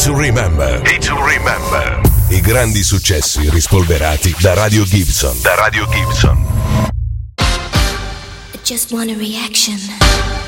to Remember. Hit to Remember. I grandi successi rispolverati da Radio Gibson. I just want a reaction.